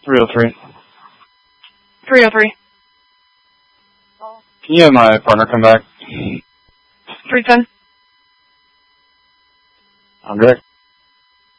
303. 303. Can you have my partner come back? 310. I'm Greg.